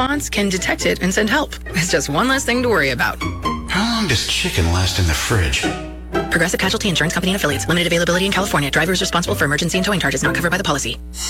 response can detect it and send help. It's just one less thing to worry about. How long does chicken last in the fridge? Progressive Casualty Insurance Company and Affiliates. Limited availability in California. Drivers responsible for emergency and towing charges not covered by the policy.